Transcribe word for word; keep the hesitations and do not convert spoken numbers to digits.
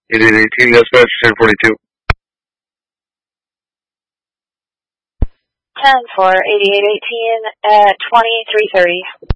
eighty-eight eighteen, dispatch, ten forty-two. ten for eighty-eight eighteen at twenty-three thirty.